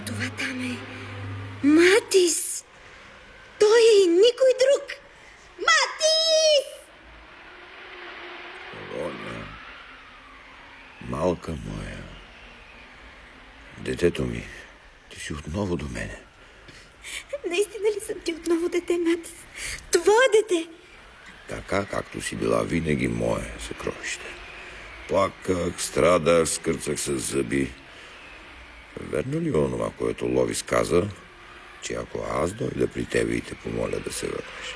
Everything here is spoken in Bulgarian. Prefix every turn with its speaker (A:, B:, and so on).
A: Това там е Матис. Той е и никой друг. Матис!
B: Роня, малка моя, детето ми, ти си отново до мене.
A: Наистина ли съм ти отново дете, Матис? Твое дете?
B: Така, както си била винаги мое съкровище. Плаках, страдах, скърцах с зъби. Верно ли е онова, което Ловис каза, че ако аз дойда при тебе и те помоля да се върнеш,